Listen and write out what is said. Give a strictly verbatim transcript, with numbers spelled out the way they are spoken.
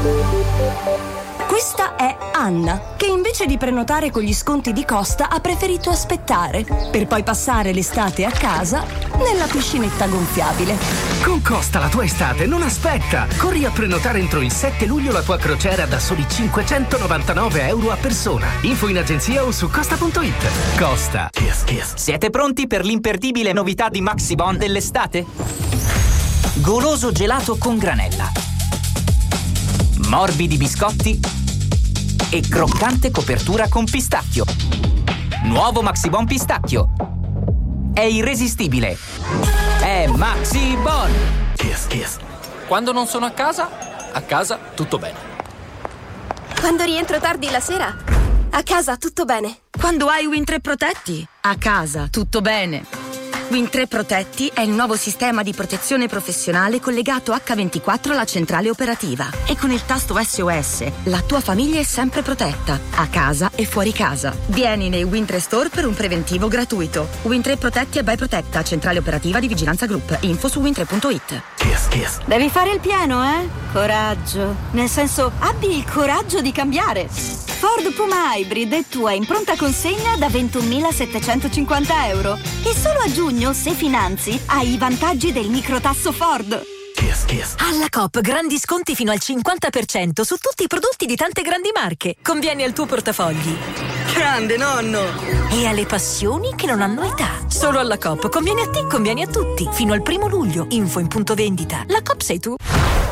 Questa è Anna, che invece di prenotare con gli sconti di Costa ha preferito aspettare, per poi passare l'estate a casa nella piscinetta gonfiabile. Con Costa la tua estate non aspetta! Corri a prenotare entro il sette luglio la tua crociera da soli cinquecentonovantanove euro a persona. Info in agenzia o su costa punto it. Costa. Kiss, kiss. Siete pronti per l'imperdibile novità di Maxibon dell'estate? Goloso gelato con granella, morbidi biscotti e croccante copertura con pistacchio. Nuovo Maxibon pistacchio. È irresistibile. È Maxibon. Kiss, kiss. Quando non sono a casa, a casa tutto bene. Quando rientro tardi la sera, a casa tutto bene. Quando hai Win tre Protetti, a casa tutto bene. Win tre Protetti è il nuovo sistema di protezione professionale collegato acca ventiquattro alla centrale operativa. E con il tasto S O S la tua famiglia è sempre protetta, a casa e fuori casa. Vieni nei Win tre Store per un preventivo gratuito. Win tre Protetti e by Protetta, centrale operativa di Vigilanza Group. Info su win tre punto it. Kiss, kiss. Devi fare il pieno, eh? Coraggio. Nel senso, abbi il coraggio di cambiare. Ford Puma Hybrid è tua in pronta consegna da ventunomilasettecentocinquanta euro. E solo a giugno, se finanzi, hai i vantaggi del microtasso Ford. Kiss, kiss. Alla Coop grandi sconti fino al cinquanta per cento su tutti i prodotti di tante grandi marche. Convieni al tuo portafogli. Grande nonno! E alle passioni che non hanno età. Solo alla Coop. Convieni a te, convieni a tutti. Fino al primo luglio. Info in punto vendita. La Coop sei tu.